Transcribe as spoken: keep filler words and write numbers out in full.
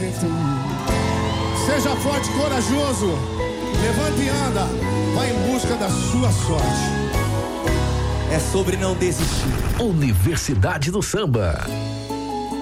Seja forte e corajoso. Levante e anda. Vai em busca da sua sorte. É sobre não desistir. Universidade do Samba.